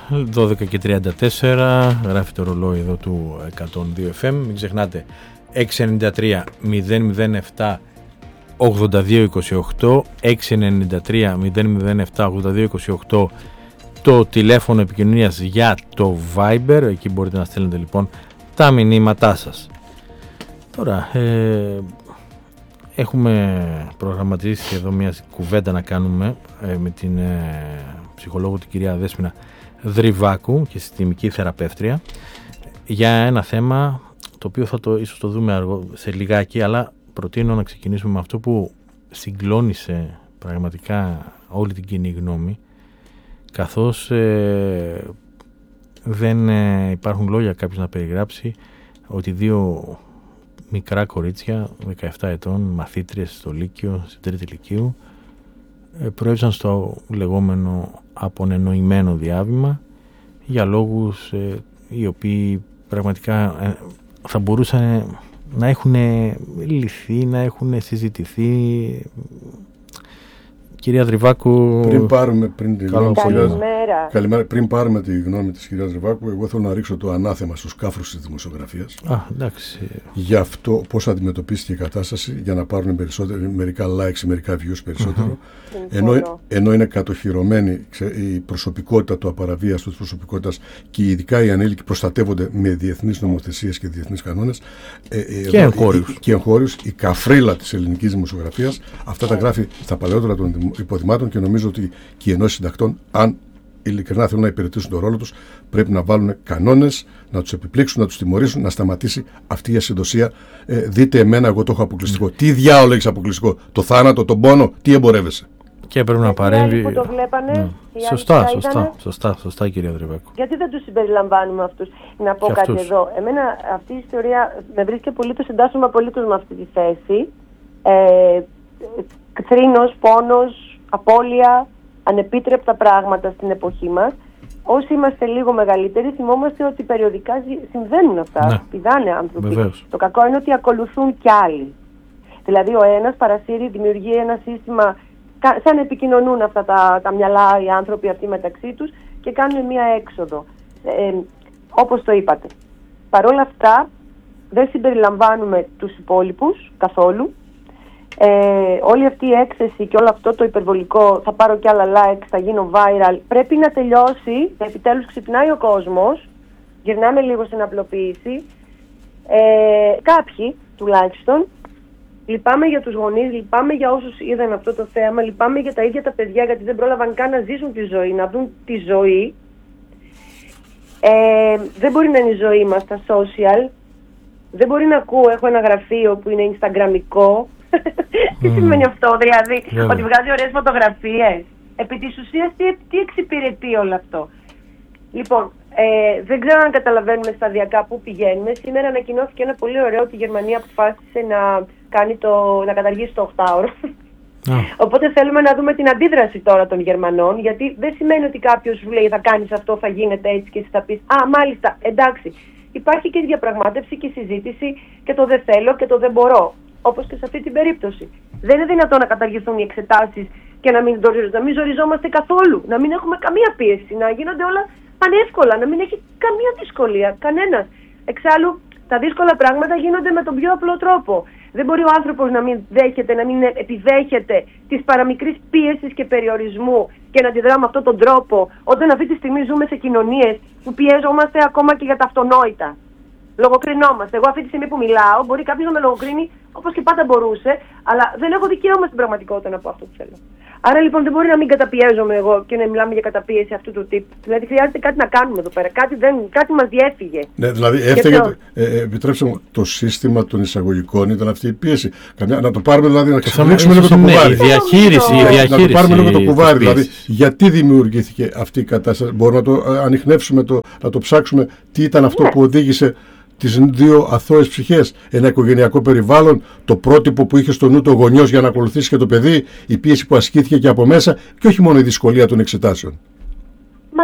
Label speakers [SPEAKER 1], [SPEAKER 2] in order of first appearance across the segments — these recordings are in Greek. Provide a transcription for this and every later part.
[SPEAKER 1] 12 και 34, γράφει το ρολόι εδώ του 102 FM. Μην ξεχνάτε 693 007 8228, 693 007 8228 το τηλέφωνο επικοινωνίας για το Viber. Εκεί μπορείτε να στέλνετε λοιπόν τα μηνύματά σας. Τώρα έχουμε προγραμματίσει εδώ μια κουβέντα να κάνουμε με την ψυχολόγο την κυρία Δέσποινα Δρυβάκου και συστημική θεραπεύτρια για ένα θέμα το οποίο ίσως το δούμε σε λιγάκι, αλλά προτείνω να ξεκινήσουμε με αυτό που συγκλώνησε πραγματικά όλη την κοινή γνώμη, καθώς δεν υπάρχουν λόγια κάποιος να περιγράψει ότι δύο μικρά κορίτσια 17 ετών, μαθήτριες στο Λύκειο, στην τρίτη Λυκείου, προέβησαν στο λεγόμενο απονενοημένο διάβημα για λόγους οι οποίοι πραγματικά θα μπορούσαν να έχουν λυθεί, να έχουν συζητηθεί. Κυρία Δρυβάκου,
[SPEAKER 2] πριν πάρουμε τη γνώμη της κυρίας Δρυβάκου, εγώ θέλω να ρίξω το ανάθεμα στους κάφρους της δημοσιογραφίας. Για αυτό πώς αντιμετωπίστηκε η κατάσταση, για να πάρουν μερικά likes ή μερικά views περισσότερο. Ενώ είναι κατοχυρωμένη η προσωπικότητα του απαραβίαστου της προσωπικότητας και ειδικά οι ανήλικοι προστατεύονται με διεθνείς νομοθεσίες και διεθνείς κανόνες και εγχώριους, η καφρίλα της ελληνικής δημοσιογραφίας αυτά τα γράφει στα παλαιότερα των υποδημάτων, και νομίζω ότι και οι ενώσεις συντακτών, αν ειλικρινά θέλουν να υπηρετήσουν τον ρόλο τους, πρέπει να βάλουν κανόνες, να τους επιπλήξουν, να τους τιμωρήσουν, να σταματήσει αυτή η ασυντοσία. Δείτε εμένα, εγώ το έχω αποκλειστικό. Τι διάολο έχεις αποκλειστικό? Το θάνατο, τον πόνο, τι εμπορεύεσαι?
[SPEAKER 1] Και πρέπει να παρέμβει.
[SPEAKER 3] Που το βλέπανε,
[SPEAKER 1] σωστά κυρία Δρυβάκου.
[SPEAKER 3] Γιατί δεν τους συμπεριλαμβάνουμε αυτούς? Να πω κάτι εδώ. Εμένα αυτή η ιστορία με βρίσκει απολύτως, εντάσσομαι απολύτως με αυτή τη θέση. Θρήνος, πόνος, απώλεια, ανεπίτρεπτα πράγματα στην εποχή μας. Όσοι είμαστε λίγο μεγαλύτεροι, θυμόμαστε ότι περιοδικά συμβαίνουν αυτά. Ναι. Πηδάνε άνθρωποι. Βεβαίως. Το κακό είναι ότι ακολουθούν κι άλλοι. Δηλαδή ο ένας παρασύρει, δημιουργεί ένα σύστημα, σαν να επικοινωνούν αυτά τα μυαλά οι άνθρωποι αυτοί μεταξύ τους και κάνουν μια έξοδο. Όπως το είπατε. Παρ' όλα αυτά δεν συμπεριλαμβάνουμε τους υπόλοιπους καθόλου. Όλη αυτή η έκθεση και όλο αυτό το υπερβολικό, θα πάρω κι άλλα likes, θα γίνω viral, πρέπει να τελειώσει. Επιτέλους ξυπνάει ο κόσμος, γυρνάμε λίγο στην απλοποίηση, κάποιοι τουλάχιστον. Λυπάμαι για τους γονείς, λυπάμαι για όσους είδαν αυτό το θέαμα, λυπάμαι για τα ίδια τα παιδιά, γιατί δεν πρόλαβαν καν να ζήσουν τη ζωή, να δουν τη ζωή. Δεν μπορεί να είναι η ζωή μας στα social, δεν μπορεί να ακούω, έχω ένα γραφείο που είναι instagramικό. Τι σημαίνει αυτό, δηλαδή? Ότι βγάζει ωραίες φωτογραφίες? Επί της ουσίας τι εξυπηρετεί όλο αυτό? Λοιπόν, δεν ξέρω αν καταλαβαίνουμε σταδιακά πού πηγαίνουμε. Σήμερα ανακοινώθηκε ένα πολύ ωραίο, ότι η Γερμανία αποφάσισε να καταργήσει το 8ωρο. Οπότε θέλουμε να δούμε την αντίδραση τώρα των Γερμανών, γιατί δεν σημαίνει ότι κάποιος σου λέει θα κάνεις αυτό, θα γίνεται έτσι και εσύ θα πεις μάλιστα, εντάξει. Υπάρχει και διαπραγμάτευση και συζήτηση και το δεν θέλω και το δεν μπορώ. Όπως και σε αυτή την περίπτωση. Δεν είναι δυνατόν να καταργηθούν οι εξετάσεις και να μην ζοριζόμαστε καθόλου, να μην έχουμε καμία πίεση, να γίνονται όλα πανεύκολα, να μην έχει καμία δυσκολία, κανένας. Εξάλλου, τα δύσκολα πράγματα γίνονται με τον πιο απλό τρόπο. Δεν μπορεί ο άνθρωπος να μην επιδέχεται της παραμικρής πίεσης και περιορισμού και να αντιδρά με αυτόν τον τρόπο, όταν αυτή τη στιγμή ζούμε σε κοινωνίες που πιέζομαστε ακόμα και για τα αυτονόητα. Λογοκρινόμαστε. Εγώ αυτή τη στιγμή που μιλάω, μπορεί κάποιος να με λογοκρίνει όπως και πάντα μπορούσε, αλλά δεν έχω δικαίωμα στην πραγματικότητα να πω αυτό που θέλω. Άρα λοιπόν δεν μπορεί να μην καταπιέζομαι εγώ και να μιλάμε για καταπίεση αυτού του τύπου. Δηλαδή χρειάζεται κάτι να κάνουμε εδώ πέρα. Κάτι μας διέφυγε. Ναι, δηλαδή έφταιγε.
[SPEAKER 2] Επιτρέψτε μου, το σύστημα των εισαγωγικών ήταν αυτή η πίεση. Να το πάρουμε δηλαδή, να ξεφλέξουμε λίγο το κουβάρι.
[SPEAKER 1] Η διαχείριση.
[SPEAKER 2] Να το πάρουμε λίγο το κουβάρι. Δηλαδή, γιατί δημιουργήθηκε αυτή η κατάσταση? Μπορούμε να το ανιχνεύσουμε, να το ψάξουμε τι ήταν αυτό που οδήγησε τις δύο αθώες ψυχές? Ένα οικογενειακό περιβάλλον, το πρότυπο που είχε στο νου το γονιός για να ακολουθήσει και το παιδί, η πίεση που ασκήθηκε και από μέσα, και όχι μόνο η δυσκολία των εξετάσεων.
[SPEAKER 3] Μα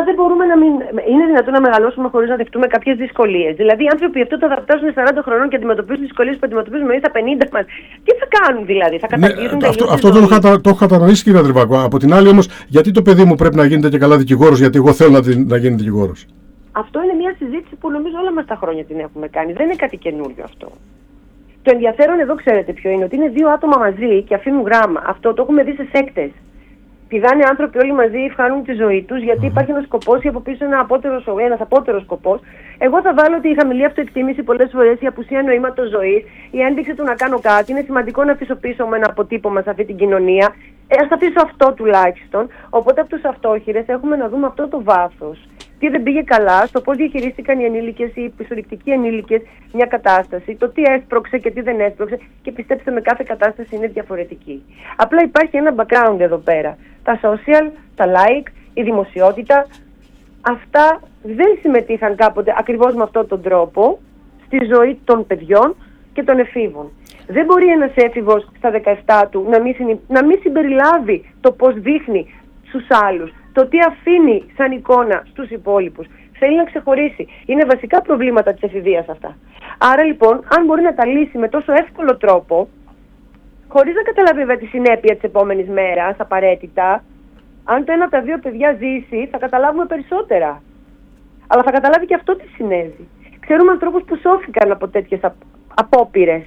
[SPEAKER 3] δεν μπορούμε να μην. Είναι δυνατόν να μεγαλώσουμε χωρίς να δεχτούμε κάποιες δυσκολίες. Δηλαδή, οι άνθρωποι αυτό θα φτάσουν 40 χρονών και αντιμετωπίζουν δυσκολίες που αντιμετωπίζουμε εμείς στα 50 μας. Τι θα κάνουν δηλαδή, θα καταργήσουν
[SPEAKER 2] αυτό το έχω κατανοήσει, κύριε Δρυβάκο. Από την άλλη όμως, γιατί το παιδί μου πρέπει να γίνεται και καλά δικηγόρος, γιατί εγώ θέλω να γίνει δικηγόρος.
[SPEAKER 3] Αυτό είναι μια συζήτηση που νομίζω όλα μας τα χρόνια την έχουμε κάνει. Δεν είναι κάτι καινούριο αυτό. Το ενδιαφέρον εδώ ξέρετε ποιο είναι, ότι είναι δύο άτομα μαζί και αφήνουν γράμμα. Αυτό το έχουμε δει σε σέκτες. Πηδάνε άνθρωποι όλοι μαζί, χάνουν τη ζωή τους, γιατί υπάρχει ένας σκοπός ή από πίσω ένας απότερος σκοπός. Εγώ θα βάλω ότι η χαμηλή αυτοεκτίμηση πολλές φορές, η απουσία νοήματος ζωής, η ένδειξη του να κάνω κάτι. Είναι σημαντικό να αφήσω πίσω με ένα αποτύπωμα σε αυτή την κοινωνία. Ας αφήσω αυτό τουλάχιστον. Οπότε από τους αυτόχειρες έχουμε να δούμε αυτό το βάθος. Τι δεν πήγε καλά, στο πώς διαχειρίστηκαν οι ενήλικες ή οι πιστοληπτικοί ενήλικες μια κατάσταση, το τι έσπρωξε και τι δεν έσπρωξε, και πιστέψτε με, κάθε κατάσταση είναι διαφορετική. Απλά υπάρχει ένα background εδώ πέρα. Τα social, τα like, η δημοσιότητα, αυτά δεν συμμετείχαν κάποτε ακριβώς με αυτόν τον τρόπο στη ζωή των παιδιών και των εφήβων. Δεν μπορεί ένας έφηβος στα 17 του να μην συμπεριλάβει το πώς δείχνει στους άλλους, το τι αφήνει σαν εικόνα στους υπόλοιπους. Θέλει να ξεχωρίσει. Είναι βασικά προβλήματα της εφηβείας αυτά. Άρα λοιπόν, αν μπορεί να τα λύσει με τόσο εύκολο τρόπο, χωρίς να καταλάβει βέβαια τη συνέπεια της επόμενης μέρας, απαραίτητα, αν το ένα από τα δύο παιδιά ζήσει, θα καταλάβουμε περισσότερα. Αλλά θα καταλάβει και αυτό τι συνέβη. Ξέρουμε ανθρώπους που σώθηκαν από τέτοιες απόπειρες.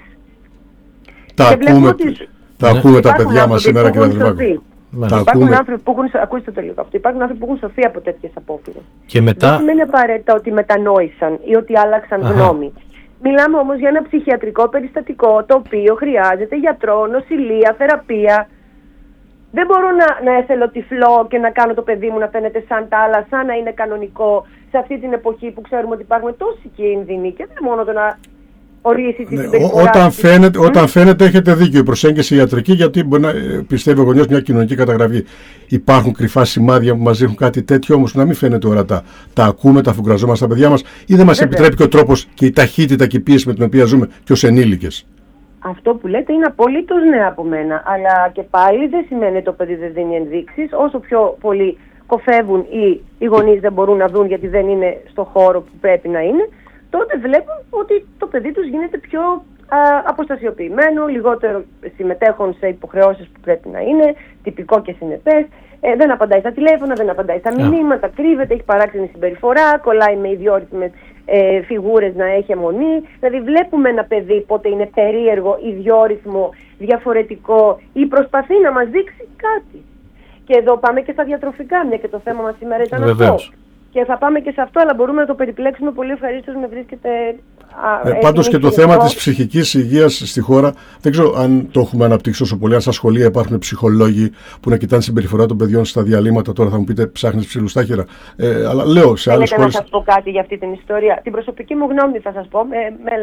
[SPEAKER 2] Τα ακούμε τα παιδιά μας σήμερα, κύριε Δρυβάκο.
[SPEAKER 3] Υπάρχουν άνθρωποι που έχουν, ακούστε το λίγο αυτό, υπάρχουν άνθρωποι που έχουν σωθεί από τέτοιες απόπειρες.
[SPEAKER 1] Και μετά...
[SPEAKER 3] Δεν σημαίνει απαραίτητα ότι μετανόησαν ή ότι άλλαξαν γνώμη. Μιλάμε όμως για ένα ψυχιατρικό περιστατικό το οποίο χρειάζεται γιατρό, νοσηλεία, θεραπεία. Δεν μπορώ να εθελοτυφλώ και να κάνω το παιδί μου να φαίνεται σαν τα άλλα, σαν να είναι κανονικό σε αυτή την εποχή που ξέρουμε ότι υπάρχουν τόσοι κίνδυνοι, και δεν μόνο το να ορίσει τη συμπεριφορά.
[SPEAKER 2] Όταν φαίνεται, έχετε δίκιο, η προσέγγιση ιατρική, γιατί μπορεί να πιστεύει ο γονιός μια κοινωνική καταγραφή. Υπάρχουν κρυφά σημάδια που μας δείχνουν κάτι τέτοιο, όμως να μην φαίνεται ορατά. Τα ακούμε, τα αφουγκραζόμαστε στα παιδιά μας, ή δεν μας επιτρέπει και ο τρόπος και η ταχύτητα και η πίεση με την οποία ζούμε και ως ενήλικες.
[SPEAKER 3] Αυτό που λέτε είναι απολύτως ναι από μένα. Αλλά και πάλι δεν σημαίνει ότι το παιδί δεν δίνει ενδείξεις. Όσο πιο πολύ κοφεύουν ή οι γονείς δεν μπορούν να δουν γιατί δεν είναι στο χώρο που πρέπει να είναι, τότε βλέπουν ότι το παιδί τους γίνεται πιο αποστασιοποιημένο, λιγότερο συμμετέχουν σε υποχρεώσεις που πρέπει να είναι, τυπικό και συνεπές, δεν απαντάει στα τηλέφωνα, δεν απαντάει στα μηνύματα, κρύβεται, έχει παράξενη συμπεριφορά, κολλάει με ιδιόρυθμες φιγούρες να έχει αιμονή. Δηλαδή βλέπουμε ένα παιδί πότε είναι περίεργο, ιδιόρυθμο, διαφορετικό ή προσπαθεί να μας δείξει κάτι. Και εδώ πάμε και στα διατροφικά, μια και το θέμα μας σήμερα ήταν αυτό. Και θα πάμε και σε αυτό, αλλά μπορούμε να το περιπλέξουμε πολύ ευχαρίστως, με βρίσκεται.
[SPEAKER 2] Πάντως και το θέμα της ψυχικής υγείας στη χώρα, δεν ξέρω αν το έχουμε αναπτύξει όσο πολύ. Αν στα σχολεία υπάρχουν ψυχολόγοι που να κοιτάνε συμπεριφορά των παιδιών στα διαλύματα, τώρα θα μου πείτε ψάχνεις ψηλούς στα χέρα. Αλλά λέω σε άλλες χώρες.
[SPEAKER 3] Να σας πω κάτι για αυτή την ιστορία. Την προσωπική μου γνώμη θα σας πω,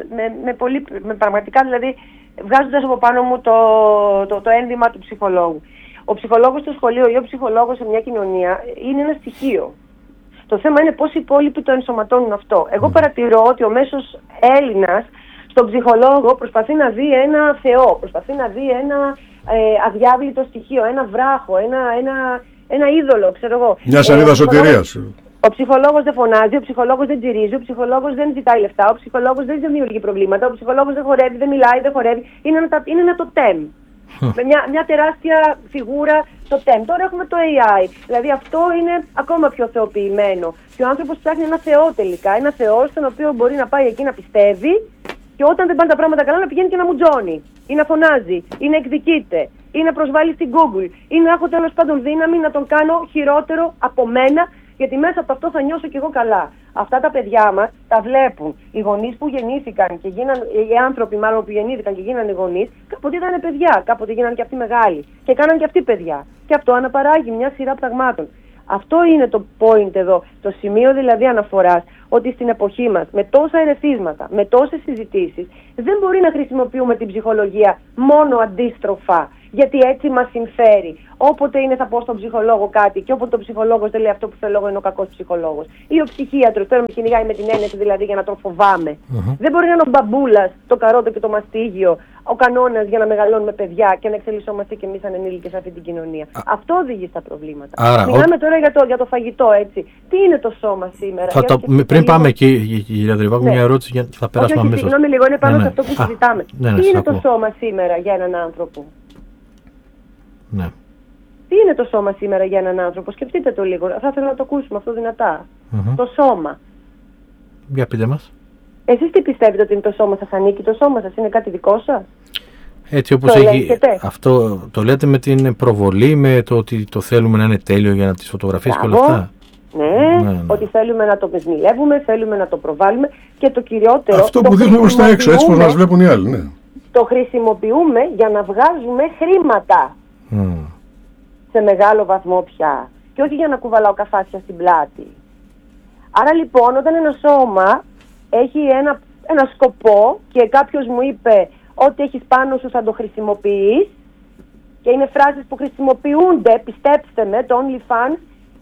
[SPEAKER 3] με πραγματικά, δηλαδή βγάζοντας από πάνω μου το ένδυμα του ψυχολόγου. Ο ψυχολόγος στο σχολείο ή ο ψυχολόγος σε μια κοινωνία είναι ένα στοιχείο. Το θέμα είναι πώς οι υπόλοιποι το ενσωματώνουν αυτό. Εγώ παρατηρώ ότι ο μέσος Έλληνας στον ψυχολόγο προσπαθεί να δει ένα θεό, προσπαθεί να δει ένα αδιάβλητο στοιχείο, ένα βράχο, ένα είδωλο, ξέρω εγώ.
[SPEAKER 2] Μια σανίδα σωτηρίας.
[SPEAKER 3] Ο ψυχολόγος δεν φωνάζει, ο ψυχολόγος δεν τσιρίζει, ο ψυχολόγος δεν ζητάει λεφτά, ο ψυχολόγος δεν δημιουργεί προβλήματα, ο ψυχολόγος δεν χορεύει, δεν μιλάει, δεν χορεύει. Είναι ένα τοτέμ. Με μια τεράστια φιγούρα το TEM. Τώρα έχουμε το AI. Δηλαδή αυτό είναι ακόμα πιο θεοποιημένο. Και ο άνθρωπος ψάχνει ένα θεό τελικά. Ένα θεό στον οποίο μπορεί να πάει εκεί να πιστεύει, και όταν δεν πάνε τα πράγματα καλά να πηγαίνει και να μουτζώνει. Ή να φωνάζει. Ή να εκδικείται. Ή να προσβάλλει στην Google. Ή να έχω τέλος πάντων δύναμη να τον κάνω χειρότερο από μένα, γιατί μέσα από αυτό θα νιώσω κι εγώ καλά. Αυτά τα παιδιά μας τα βλέπουν. Οι γονείς που γεννήθηκαν και οι άνθρωποι μάλλον που γεννήθηκαν και γίνανε γονείς, κάποτε ήταν παιδιά, κάποτε γίνανε και αυτοί μεγάλοι. Και κάναν και αυτοί παιδιά. Και αυτό αναπαράγει μια σειρά πραγμάτων. Αυτό είναι το point εδώ, το σημείο δηλαδή αναφοράς, ότι στην εποχή μας, με τόσα ερεθίσματα, με τόσες συζητήσεις, δεν μπορεί να χρησιμοποιούμε την ψυχολογία μόνο αντίστροφα. γιατί έτσι μας συμφέρει. Όποτε είναι θα πω στον ψυχολόγο κάτι και όποτε ο ψυχολόγος δεν λέει αυτό που θέλω εγώ, είναι ο κακός ψυχολόγος. Ή ο ψυχίατρος, τώρα με κυνηγάει με την έννοια δηλαδή για να τον φοβάμαι. Δεν μπορεί να είναι ο μπαμπούλας, το καρότο και το μαστίγιο, ο κανόνας για να μεγαλώνουμε παιδιά και να εξελισσόμαστε κι εμείς ανενήλικες σε αυτή την κοινωνία. Αυτό οδηγεί στα προβλήματα. Μιλάμε τώρα για το φαγητό, έτσι. Τι είναι το σώμα σήμερα?
[SPEAKER 1] Πριν πάμε εκεί, κυρία Δρυβάκου, μια ερώτηση και θα περάσουμε αμέσως.
[SPEAKER 3] Συγγνώμη λίγο, είναι πάνω σε αυτό που συζητάμε. Τι είναι το σώμα σήμερα για έναν άνθρωπο?
[SPEAKER 1] Ναι.
[SPEAKER 3] Τι είναι το σώμα σήμερα για έναν άνθρωπο? Σκεφτείτε το λίγο. Θα ήθελα να το ακούσουμε αυτό δυνατά. Το σώμα.
[SPEAKER 1] Για πείτε μας.
[SPEAKER 3] Εσείς τι πιστεύετε ότι είναι το σώμα σας? Ανήκει το σώμα σας? Είναι κάτι δικό σας?
[SPEAKER 1] Έτσι όπως έχει. Αυτό το λέτε με την προβολή, με το ότι το θέλουμε να είναι τέλειο για τις φωτογραφίες και όλα αυτά.
[SPEAKER 3] Ναι, ότι θέλουμε να το μεσμιλεύουμε, θέλουμε να το προβάλλουμε και το κυριότερο.
[SPEAKER 2] Αυτό που δείχνουμε προς τα έξω, έτσι πως μας βλέπουν οι άλλοι. Ναι.
[SPEAKER 3] Το χρησιμοποιούμε για να βγάζουμε χρήματα. Σε μεγάλο βαθμό πια. Και όχι για να κουβαλάω καφάσια στην πλάτη. Άρα λοιπόν, όταν ένα σώμα έχει ένα σκοπό και κάποιος μου είπε ό,τι έχεις πάνω σου θα το χρησιμοποιείς, και είναι φράσεις που χρησιμοποιούνται, πιστέψτε με, το OnlyFans,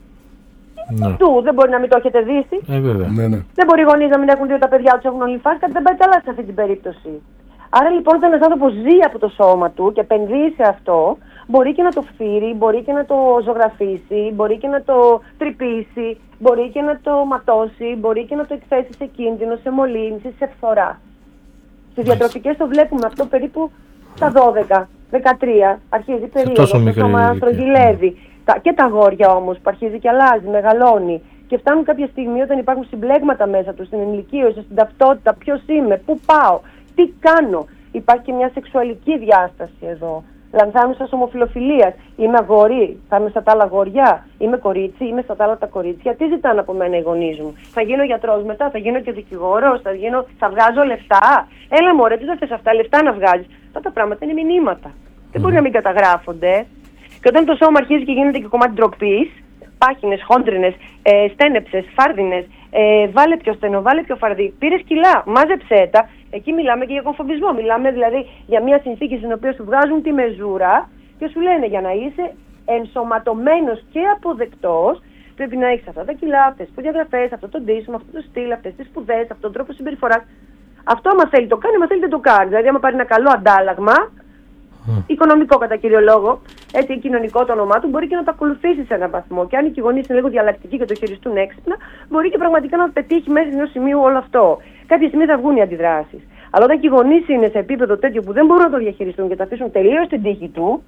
[SPEAKER 3] δεν μπορεί να μην το έχετε δει. Δεν μπορεί οι γονείς να μην έχουν δει ότι τα παιδιά τους έχουν OnlyFans, κάτι δεν πάει καλά σε αυτή την περίπτωση. Άρα λοιπόν, όταν ένας άνθρωπος ζει από το σώμα του και επενδύει σε αυτό, μπορεί και να το φθείρει, μπορεί και να το ζωγραφίσει, μπορεί και να το τρυπήσει, μπορεί και να το ματώσει, μπορεί και να το εκθέσει σε κίνδυνο, σε μολύνση, σε φθορά. Στις διατροφικές το βλέπουμε αυτό περίπου στα 12, 13, αρχίζει η περίοδος, το σώμα στρογγυλεύει. Και τα αγόρια όμως που αρχίζει και αλλάζει, μεγαλώνει. Και φτάνουν κάποια στιγμή όταν υπάρχουν συμπλέγματα μέσα του, στην ενηλικίωση, στην ταυτότητα, ποιος είμαι, πού πάω, τι κάνω. Υπάρχει και μια σεξουαλική διάσταση εδώ. Λανθάνουσας ομοφυλοφιλίας. Είμαι αγόρι, θα είμαι στα τα άλλα αγόρια. Είμαι κορίτσι, είμαι στα τα άλλα τα κορίτσια. Τι ζητάνε από μένα οι γονείς μου? Θα γίνω γιατρός μετά, θα γίνω και δικηγόρος, θα βγάζω λεφτά. Έλα μωρέ, τι θα θες αυτά, λεφτά να βγάζεις? Αυτά τα πράγματα είναι μηνύματα. Δεν μπορεί να μην καταγράφονται. Και όταν το σώμα αρχίζει και γίνεται και κομμάτι ντροπής, πάχινες, χόντρινες, στένεψες, φάρδινες, βάλε πιο στενό, βάλε πιο φαρδί, πήρες κιλά, μάζεψέ τα. Εκεί μιλάμε και για κομφοβισμό. Μιλάμε δηλαδή για μια συνθήκη στην οποία σου βγάζουν τη μεζούρα και σου λένε για να είσαι ενσωματωμένος και αποδεκτός, πρέπει να έχεις αυτά τα κιλά, αυτές τις προδιαγραφές, αυτό το ντύσιμο, αυτό το στυλ, αυτές τις σπουδές, αυτόν τον τρόπο συμπεριφοράς. Αυτό άμα θέλει το κάνει, άμα θέλει δεν το κάνει. Δηλαδή, άμα πάρει ένα καλό αντάλλαγμα, οικονομικό κατά κύριο λόγο, έτσι κοινωνικό το όνομά του, μπορεί και να το ακολουθήσει σε έναν βαθμό. Και αν οι γονείς είναι λίγο διαλλακτικοί και το χειριστούν έξυπνα, μπορεί και πραγματικά να πετύχει μέσα ενός σημείου όλο αυτό. Κάποια στιγμή θα βγουν οι αντιδράσεις. Αλλά όταν και οι γονείς είναι σε επίπεδο τέτοιο που δεν μπορούν να το διαχειριστούν και τα αφήσουν τελείως στην τύχη του,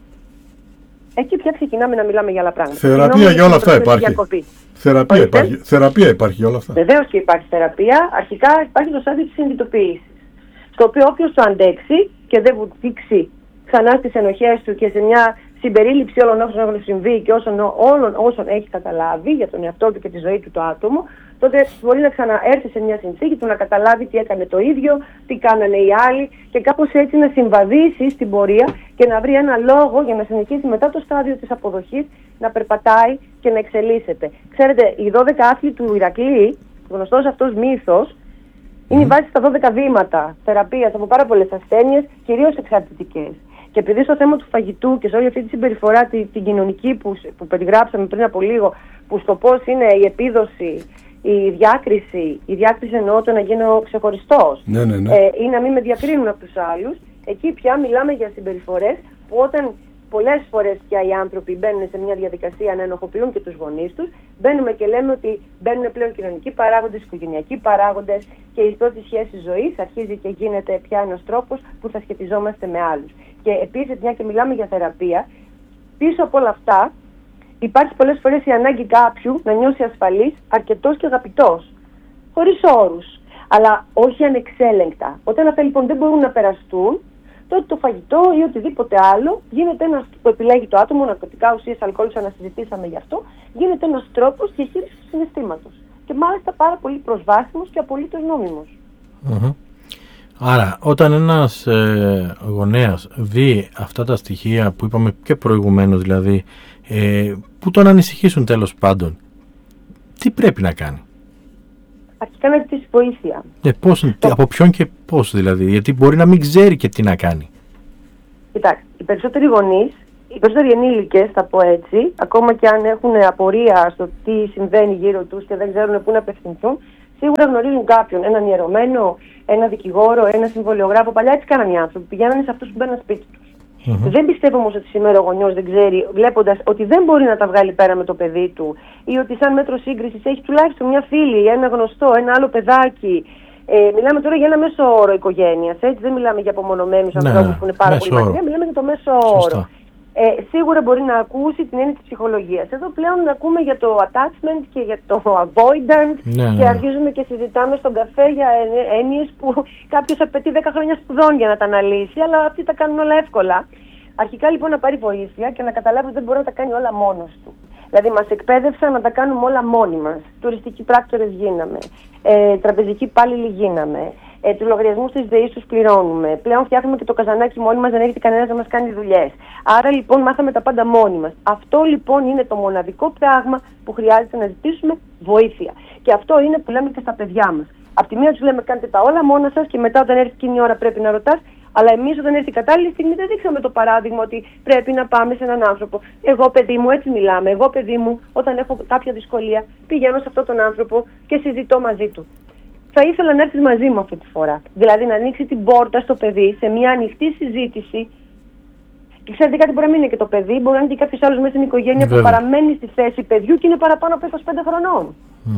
[SPEAKER 3] εκεί πια ξεκινάμε να μιλάμε για άλλα πράγματα.
[SPEAKER 2] Θεραπεία για όλα αυτά υπάρχει. Θεραπεία υπάρχει για όλα αυτά.
[SPEAKER 3] Βεβαίως και υπάρχει θεραπεία. Αρχικά υπάρχει το στάδιο της συνειδητοποίησης. Στο οποίο όποιος το αντέξει και δεν βουτήξει ξανά στις ενοχές του και σε μια συμπερίληψη όλων όσων έχουν συμβεί και όλων όσων έχει καταλάβει για τον εαυτό του και τη ζωή του το άτομο, τότε μπορεί να ξαναέρθει σε μια συνθήκη του να καταλάβει τι έκανε το ίδιο, τι κάνανε οι άλλοι και κάπως έτσι να συμβαδίσει στην πορεία και να βρει ένα λόγο για να συνεχίσει μετά το στάδιο της αποδοχής να περπατάει και να εξελίσσεται. Ξέρετε, οι 12 άθλοι του Ηρακλή, γνωστός αυτός μύθος, είναι η βάση στα 12 βήματα θεραπείας από πάρα πολλές ασθένειες, κυρίως εξαρτητικές. Και επειδή στο θέμα του φαγητού και σε όλη αυτή τη συμπεριφορά την κοινωνική που περιγράψαμε πριν από λίγο, που σκοπός είναι η επίδοση, η διάκριση εννοώ το να γίνω ξεχωριστός, ή να μην με διακρίνουν από τους άλλους, εκεί πια μιλάμε για συμπεριφορές που όταν πολλές φορές πια οι άνθρωποι μπαίνουν σε μια διαδικασία να ενοχοποιούν και τους γονείς τους, μπαίνουμε και λέμε ότι μπαίνουν πλέον κοινωνικοί παράγοντες, οικογενειακοί παράγοντες και η πρώτη σχέση ζωής αρχίζει και γίνεται πια ένας τρόπος που θα σχετιζόμαστε με άλλους. Και επίσης, μια και μιλάμε για θεραπεία, πίσω από όλα αυτά υπάρχει πολλές φορές η ανάγκη κάποιου να νιώσει ασφαλής, αρκετός και αγαπητός. Χωρίς όρους, αλλά όχι ανεξέλεγκτα. Όταν αυτά λοιπόν δεν μπορούν να περαστούν, τότε το φαγητό ή οτιδήποτε άλλο γίνεται ένας που επιλέγει το άτομο, ναρκωτικά, ουσίες, αλκοόλ, ανασυζητήσαμε γι' αυτό, γίνεται ένας τρόπος διαχείρισης του συναισθήματος. Και μάλιστα πάρα πολύ προσβάσιμος και απολύτως νόμιμος.
[SPEAKER 1] Άρα, όταν ένας γονέας δει αυτά τα στοιχεία που είπαμε και προηγουμένως, δηλαδή, που τον ανησυχήσουν τέλος πάντων, τι πρέπει να κάνει?
[SPEAKER 3] Αρχικά να ζητήσει βοήθεια.
[SPEAKER 1] Από ποιον και πώς δηλαδή, γιατί μπορεί να μην ξέρει και τι να κάνει.
[SPEAKER 3] Κοιτάξτε, οι περισσότεροι γονείς, οι περισσότεροι ενήλικες, θα πω έτσι, ακόμα και αν έχουν απορία στο τι συμβαίνει γύρω τους και δεν ξέρουν πού να απευθυνθούν, σίγουρα γνωρίζουν κάποιον, έναν ιερωμένο, ένα δικηγόρο, ένα συμβολιογράφο. Παλιά έτσι κάνανε οι άνθρωποι, πηγαίνανε σε αυτούς που μπαίνουν σπίτι τους. Δεν πιστεύω όμως ότι σήμερα ο γονιός δεν ξέρει, βλέποντας ότι δεν μπορεί να τα βγάλει πέρα με το παιδί του, ή ότι σαν μέτρο σύγκρισης έχει τουλάχιστον μια φίλη, ένα γνωστό, ένα άλλο παιδάκι. Μιλάμε τώρα για ένα μέσο όρο οικογένειας, έτσι, δεν μιλάμε για απομονωμένους ανθρώπους που είναι πάρα πολύ μακριά, μιλάμε για το μέσο όρο. Σίγουρα μπορεί να ακούσει την έννοια της ψυχολογίας. Εδώ πλέον ακούμε για το attachment και για το avoidance και αρχίζουμε και συζητάμε στον καφέ για έννοιες που κάποιος απαιτεί 10 χρόνια σπουδών για να τα αναλύσει, αλλά αυτοί τα κάνουν όλα εύκολα. Αρχικά λοιπόν να πάρει βοήθεια και να καταλάβει ότι δεν μπορεί να τα κάνει όλα μόνος του. Δηλαδή μας εκπαίδευσαν να τα κάνουμε όλα μόνοι μας. Τουριστικοί πράκτορες γίναμε, τραπεζικοί υπάλληλοι γίναμε, τους λογαριασμούς της ΔΕΗ τους πληρώνουμε. Πλέον φτιάχνουμε και το καζανάκι μόνοι μας, δεν έρχεται κανένας να μας κάνει δουλειές. Άρα λοιπόν μάθαμε τα πάντα μόνοι μας. Αυτό λοιπόν είναι το μοναδικό πράγμα που χρειάζεται να ζητήσουμε βοήθεια. Και αυτό είναι που λέμε και στα παιδιά μας. Απ' τη μία τους λέμε κάντε τα όλα μόνα σας και μετά όταν έρθει εκείνη η ώρα πρέπει να ρωτάς. Αλλά εμείς όταν έρθει η κατάλληλη στιγμή δεν δείξαμε το παράδειγμα ότι πρέπει να πάμε σε έναν άνθρωπο. Εγώ παιδί μου έτσι μιλάμε. Εγώ παιδί μου όταν έχω κάποια δυσκολία πηγαίνω σε αυτόν τον άνθρωπο και συζητώ μαζί του. Θα ήθελα να έρθεις μαζί μου αυτή τη φορά. Δηλαδή να ανοίξει την πόρτα στο παιδί σε μια ανοιχτή συζήτηση. Και ξέρετε κάτι, μπορεί να μην είναι και το παιδί, μπορεί να είναι και κάποιος άλλος μέσα στην οικογένεια που παραμένει στη θέση παιδιού και είναι παραπάνω από 25 χρονών.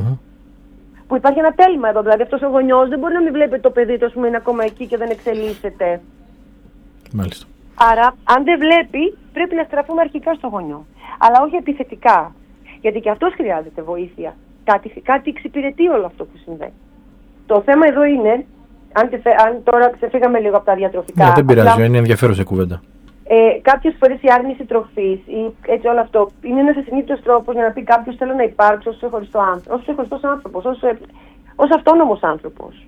[SPEAKER 3] Που υπάρχει ένα τέλμα εδώ. Δηλαδή αυτός ο γονιός δεν μπορεί να μην βλέπει το παιδί του, ας πούμε, είναι ακόμα εκεί και δεν εξελίσσεται.
[SPEAKER 1] Μάλιστα.
[SPEAKER 3] Άρα, αν δεν βλέπει, πρέπει να στραφούμε αρχικά στο γονιό. Αλλά όχι επιθετικά. Γιατί και αυτός χρειάζεται βοήθεια. Κάτι εξυπηρετεί όλο αυτό που συμβαίνει. Το θέμα εδώ είναι, αν τώρα ξεφύγαμε λίγο από τα διατροφικά.
[SPEAKER 1] Δεν πειράζει, είναι ενδιαφέρουσα κουβέντα.
[SPEAKER 3] Κάποιες φορές η άρνηση τροφής ή έτσι όλο αυτό είναι ένας ασυνείδητος τρόπος για να πει κάποιος θέλω να υπάρξω ως ξεχωριστός άνθρωπος, ως αυτόνομος άνθρωπος.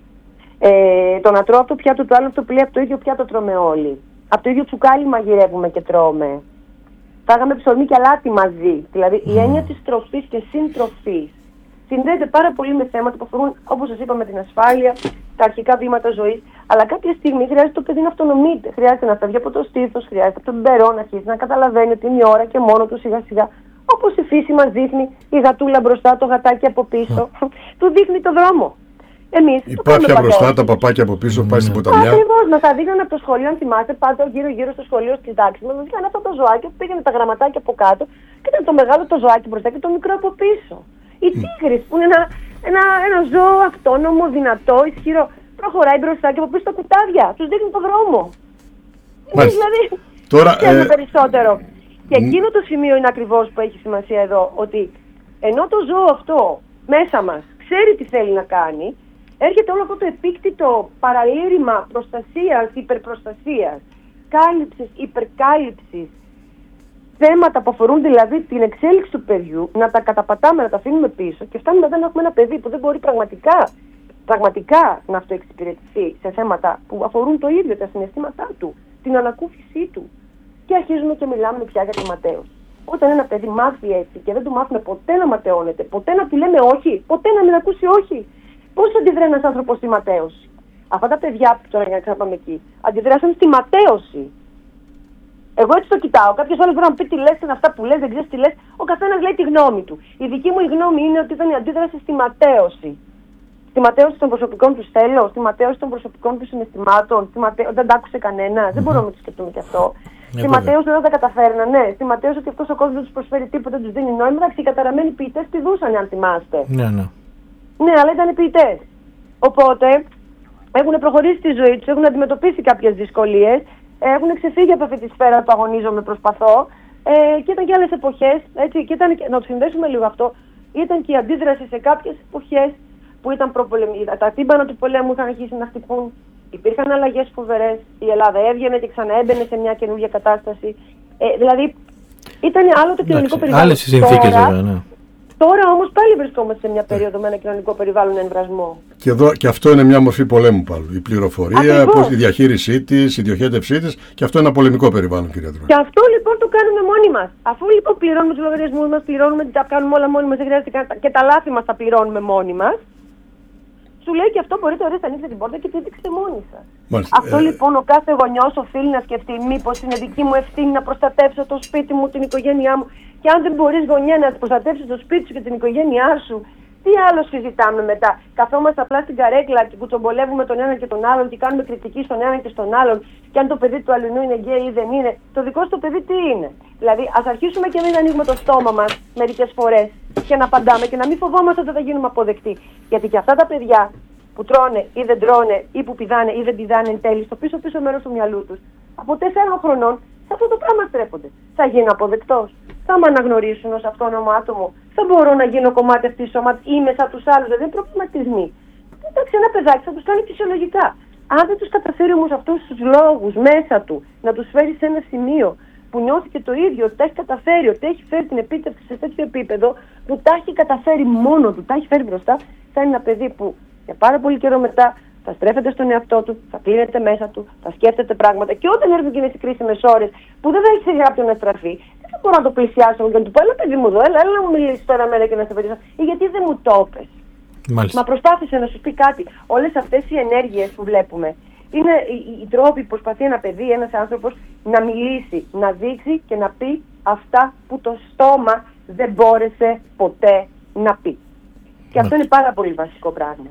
[SPEAKER 3] Το να τρώω από το πιάτο του άλλου, αυτό που λέει από το ίδιο πιάτο τρώμε όλοι. Από το ίδιο τσουκάλι μαγειρεύουμε και τρώμε. Φάγαμε ψωμί και αλάτι μαζί. Δηλαδή η έννοια της τροφής και συντροφής συνδέεται πάρα πολύ με θέματα που αφορούν, όπως σας είπαμε, την ασφάλεια, τα αρχικά βήματα ζωής. Αλλά κάποια στιγμή χρειάζεται το παιδί να αυτονομείται. Χρειάζεται να φεύγει από το στήθος, χρειάζεται από τον μπερό να αρχίσει να καταλαβαίνει ότι είναι η ώρα και μόνο του σιγά σιγά. Όπως η φύση μας δείχνει, η γατούλα μπροστά, το γατάκι από πίσω, του δείχνει το δρόμο.
[SPEAKER 2] Η πάπια μπροστά, τα παπάκια από πίσω, πάει στην ποταμιά.
[SPEAKER 3] Ακριβώς, μας τα δείχναν από το σχολείο, αν θυμάστε, πάντα γύρω-γύρω στο σχολείο στις τάξεις μας. Μας δείχναν αυτό το ζωάκι που πήγαινε τα γραμματάκια από κάτω και ήταν το μεγάλο το ζωάκι μπροστά και το μικρό από πίσω. Η τίγρης που είναι ένα ζώο αυτόνομο, δυνατό, ισχυρό. Προχωράει μπροστά και από πίσω τα κουτάδια. Τους δείχνει το δρόμο. Δηλαδή,
[SPEAKER 2] τώρα
[SPEAKER 3] περισσότερο. Και εκείνο το σημείο είναι ακριβώς που έχει σημασία εδώ. Ότι ενώ το ζώο αυτό μέσα μας ξέρει τι θέλει να κάνει, έρχεται όλο αυτό το επίκτητο παραλήρημα προστασίας, υπερπροστασίας, κάλυψης, υπερκάλυψης, θέματα που αφορούν δηλαδή την εξέλιξη του παιδιού, να τα καταπατάμε, να τα αφήνουμε πίσω και φτάνουμε μετά να έχουμε ένα παιδί που δεν μπορεί πραγματικά να αυτοεξυπηρετηθεί σε θέματα που αφορούν το ίδιο, τα συναισθήματά του, την ανακούφισή του. Και αρχίζουμε και μιλάμε πια για τη ματέωση. Όταν ένα παιδί μάθει έτσι και δεν του μάθουμε ποτέ να ματαιώνεται, ποτέ να του λέμε όχι, ποτέ να μην ακούσει όχι, πώς αντιδρά ένας άνθρωπος στη ματέωση? Αυτά τα παιδιά που τώρα για να ξαναπάμε εκεί, αντιδράσαν στη ματέωση. Εγώ έτσι το κοιτάω. Κάποιος άλλος μπορεί να πει τι λες, είναι αυτά που λες, δεν ξέρεις τι λες. Ο καθένας λέει τη γνώμη του. Η δική μου η γνώμη είναι ότι ήταν η αντίδραση στη ματέωση. Στη ματέωση των προσωπικών του θέλω, στη ματέωση των προσωπικών του συναισθημάτων. Δεν τα άκουσε κανένα, δεν μπορούμε να το σκεφτούμε κι αυτό. Στη ματέωση δεν τα καταφέρναν, ναι. Στη ματέωση ότι αυτός ο κόσμος δεν του προσφέρει τίποτα, δεν του δίνει νόημα. Εντάξει, οι καταραμένοι ποιητές πηδούσαν, αν θυμάστε. Ναι, αλλά ήταν ποιητές. Οπότε έχουν προχωρήσει τη ζωή τους, έχουν αντιμετωπίσει κάποιες δυσκολίες. Έχουν ξεφύγει από αυτή τη σφαίρα που αγωνίζομαι, προσπαθώ. Και ήταν και άλλες εποχές. Έτσι, και ήταν, να το συνδέσουμε λίγο αυτό. Ήταν και η αντίδραση σε κάποιες εποχές που ήταν τα τύμπανα του πολέμου είχαν αρχίσει να χτυπούν. Υπήρχαν αλλαγές φοβερές. Η Ελλάδα έβγαινε και ξαναέμπαινε σε μια καινούργια κατάσταση. Δηλαδή, ήταν άλλο το κοινωνικό περιβάλλον.
[SPEAKER 1] Άλλες οι συνθήκες, βέβαια, ναι.
[SPEAKER 3] Τώρα όμως πάλι βρισκόμαστε σε μια περίοδο με ένα κοινωνικό περιβάλλον εμβρασμό.
[SPEAKER 2] Και αυτό είναι μια μορφή πολέμου πάλι. Η πληροφορία, η διαχείρισή της, η διοχέτευσή της, και αυτό είναι ένα πολεμικό περιβάλλον, κυρία Δρόη.
[SPEAKER 3] Και αυτό λοιπόν το κάνουμε μόνοι μας. Αφού λοιπόν πληρώνουμε τους λογαριασμούς μας, τα κάνουμε όλα μόνοι μας, δεν χρειάζεται και τα λάθη μας τα πληρώνουμε μόνοι μας. Σου λέει και αυτό μπορείτε ορίστε ανοίξετε την πόρτα και πήδηξτε μόνοι σας. Αυτό λοιπόν ο κάθε γονιός οφείλει να σκεφτεί. Μήπως είναι δική μου ευθύνη να προστατεύσω το σπίτι μου, την οικογένειά μου. Και αν δεν μπορείς γονιά να προστατεύσεις το σπίτι σου και την οικογένειά σου, τι άλλο συζητάμε μετά? Καθόμαστε απλά στην καρέκλα και κουτσομπολεύουμε τον έναν και τον άλλον και κάνουμε κριτική στον έναν και στον άλλον. Και αν το παιδί του αλληνού είναι γκέι ή δεν είναι, το δικό σου το παιδί τι είναι? Δηλαδή, ας αρχίσουμε και μην ανοίγουμε το στόμα μας μερικές φορές και να απαντάμε και να μην φοβόμαστε ότι θα γίνουμε αποδεκτοί. Γιατί και αυτά τα παιδιά που τρώνε ή δεν τρώνε ή που πηδάνε ή δεν πηδάνε εν τέλει, στο πίσω μέρος του μυαλού τους, από 4 χρονών σε αυτό το πράγμα στρέφονται. Θα γίνω αποδεκτός? Θα με αναγνωρίσουν ως αυτόνομο άτομο? Θα μπορώ να γίνω κομμάτι αυτής της ομάδας ή μέσα τους άλλους? Δηλαδή είναι προβληματισμοί. Εντάξει, ένα παιδάκι θα τους κάνει φυσιολογικά. Αν δεν τους καταφέρει όμως αυτούς τους λόγους μέσα του να τους φέρει σε ένα σημείο που νιώθει και το ίδιο ότι τα έχει καταφέρει, ότι έχει φέρει την επίτευξη σε τέτοιο επίπεδο, που τα έχει καταφέρει μόνο του, τα έχει φέρει μπροστά, θα είναι ένα παιδί που για πάρα πολύ καιρό μετά θα στρέφεται στον εαυτό του, θα κλείνεται μέσα του, θα σκέφτεται πράγματα και όταν έρθουν εκείνες οι κρίσιμες ώρες που δεν θα έχει σε κάποιον να στραφεί, δεν θα μπορώ να το πλησιάσω και να του πω: έλα παιδί μου εδώ, έλα να μου μιλήσει τώρα μέρα και να σε βοηθήσω. Ή γιατί δεν μου το είπες? Μα προσπάθησε να σου πει κάτι. Όλες αυτές οι ενέργειες που βλέπουμε είναι οι τρόποι που προσπαθεί ένα παιδί, ένας άνθρωπος να μιλήσει, να δείξει και να πει αυτά που το στόμα δεν μπόρεσε ποτέ να πει. Και αυτό είναι πάρα πολύ βασικό πράγμα.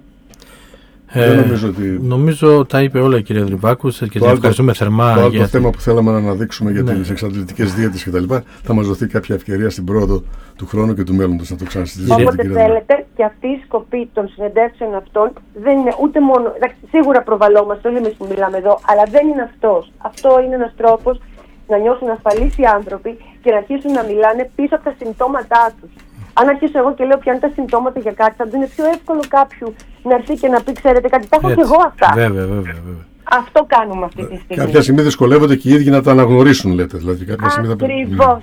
[SPEAKER 1] Νομίζω τα είπε όλα, κύριε Δρυβάκου, και την ευχαριστούμε θερμά.
[SPEAKER 2] Το άλλο θέμα που θέλαμε να αναδείξουμε για τις εξαντλητικές δίαιτες κτλ. Θα μας δοθεί κάποια ευκαιρία στην πρόοδο του χρόνου και του μέλλοντος να το ξανασυζητήσουμε.
[SPEAKER 3] Όποτε θέλετε, και αυτή η σκοπή των συνεντεύξεων αυτών δεν είναι ούτε μόνο. Σίγουρα προβαλόμαστε όλοι εμείς που μιλάμε εδώ, αλλά δεν είναι αυτός. Αυτό είναι ένας τρόπος να νιώσουν ασφαλείς οι άνθρωποι και να αρχίσουν να μιλάνε πίσω από τα συμπτώματά τους. Αν αρχίσω εγώ και λέω ποια είναι τα συμπτώματα για κάτι, θα είναι πιο εύκολο κάποιου να έρθει και να πει: ξέρετε κάτι, τα έχω και εγώ αυτά.
[SPEAKER 1] Βέβαια.
[SPEAKER 3] Αυτό κάνουμε αυτή τη στιγμή.
[SPEAKER 2] Κάποια στιγμή δυσκολεύονται και οι ίδιοι να τα αναγνωρίσουν, λέτε. Δηλαδή,
[SPEAKER 3] ακριβώς.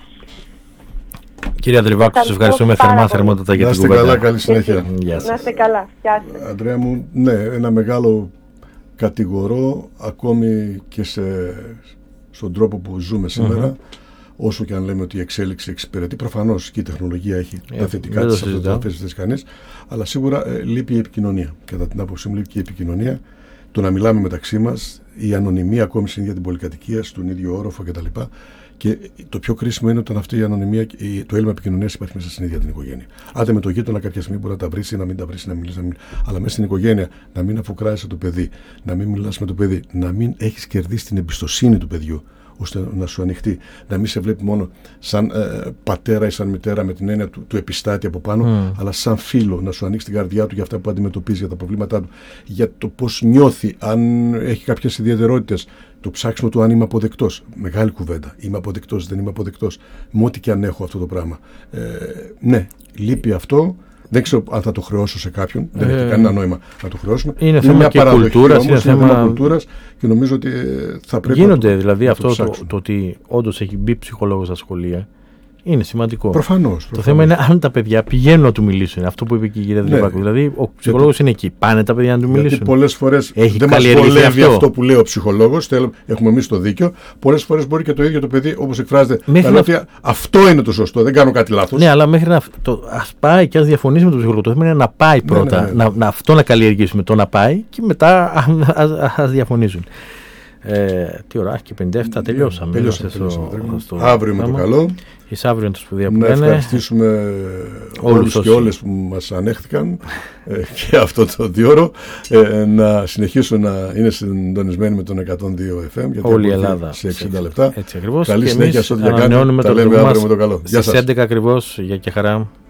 [SPEAKER 1] Κύριε Δρυβάκου, σας ευχαριστούμε θερμότατα για την κουβέντα.
[SPEAKER 2] Να είστε καλά, καλή συνέχεια.
[SPEAKER 3] Να είστε καλά.
[SPEAKER 2] Αντρέα μου, ναι, ένα μεγάλο κατηγορό ακόμη και στον τρόπο που ζούμε σήμερα. Όσο και αν λέμε ότι η εξέλιξη εξυπηρετεί, προφανώς και η τεχνολογία έχει τα θετικά της, αυτό δεν θα θέσει κανείς, αλλά σίγουρα λείπει η επικοινωνία. Κατά την άποψή μου, λείπει και η επικοινωνία. Το να μιλάμε μεταξύ μας, η ανωνυμία ακόμη στην ίδια την πολυκατοικία, στον ίδιο όροφο κτλ. Και το πιο κρίσιμο είναι όταν αυτή η ανωνυμία, το έλλειμμα επικοινωνίας υπάρχει μέσα στην ίδια την οικογένεια. Άντε με το γείτονα κάποια στιγμή μπορεί να τα βρει ή να μην τα βρει, να μιλήσει, αλλά μέσα στην οικογένεια να μην αφουκράζεσαι το παιδί, να μην μιλάς με το παιδί, να μην έχεις κερδίσει την εμπιστοσύνη του παιδιού, ώστε να σου ανοιχτεί, να μην σε βλέπει μόνο σαν πατέρα ή σαν μητέρα με την έννοια του επιστάτη από πάνω, αλλά σαν φίλο, να σου ανοίξει την καρδιά του για αυτά που αντιμετωπίζει, για τα προβλήματά του, για το πώς νιώθει, αν έχει κάποιες ιδιαιτερότητες, το ψάξιμο του αν είμαι αποδεκτός. Μεγάλη κουβέντα. Είμαι αποδεκτός, δεν είμαι αποδεκτός. Με ό,τι και αν έχω αυτό το πράγμα. Ναι, λείπει αυτό. Δεν ξέρω αν θα το χρεώσω σε κάποιον. Δεν έχει κανένα νόημα να το χρεώσουμε.
[SPEAKER 1] Είναι θέμα και κουλτούρας.
[SPEAKER 2] Είναι θέμα κουλτούρας και νομίζω ότι θα πρέπει
[SPEAKER 1] γίνονται, δηλαδή αυτό το ότι όντως έχει μπει ψυχολόγος στα σχολεία είναι σημαντικό.
[SPEAKER 2] Προφανώς.
[SPEAKER 1] Το θέμα είναι αν τα παιδιά πηγαίνουν να του μιλήσουν. Αυτό που είπε και η κυρία Δρυβάκου. Δηλαδή ο ψυχολόγος είναι εκεί. Πάνε τα παιδιά να του μιλήσουν.
[SPEAKER 2] Γιατί πολλές φορές
[SPEAKER 1] δεν
[SPEAKER 2] μας βολεύει αυτό που λέει ο ψυχολόγος. Έχουμε εμείς το δίκιο. Πολλές φορές μπορεί και το ίδιο το παιδί, όπως εκφράζεται, να λέει ότι αυτό είναι το σωστό. Δεν κάνω κάτι λάθος.
[SPEAKER 1] Ναι, αλλά μέχρι να. Ας πάει και ας διαφωνήσει με τον ψυχολόγο. Το θέμα είναι να πάει πρώτα. Αυτό να καλλιεργήσουμε, το να πάει και μετά ας διαφωνήσουν. Τι ώρα, και 57, τελειώσαμε.
[SPEAKER 2] Αύριο με το καλό.
[SPEAKER 1] Εις αύριο είναι το σπουδαία που
[SPEAKER 2] να
[SPEAKER 1] λένε.
[SPEAKER 2] Ευχαριστήσουμε όλους και όλες που μας ανέχθηκαν και αυτό το διώρο. Να συνεχίσουν να είναι συντονισμένοι με τον 102 FM γιατί
[SPEAKER 1] όλη η Ελλάδα
[SPEAKER 2] σε 60 λεπτά.
[SPEAKER 1] Έτσι ακριβώς.
[SPEAKER 2] Καλή συνέχεια σε ό,τι κάνετε. Τα λέμε αύριο με το καλό.
[SPEAKER 1] Στις 11 ακριβώς. Γεια και χαρά.